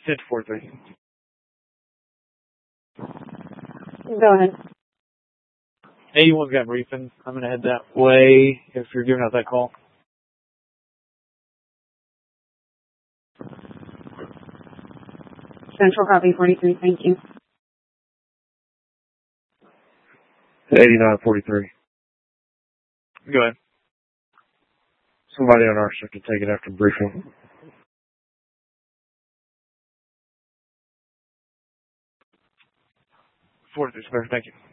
10-43. Go ahead. 81's got briefing. I'm going to head that way if you're giving out that call. Central copy 43, thank you. 89-43. Go ahead. Somebody on our shift to take it after briefing. 43, sir. Thank you.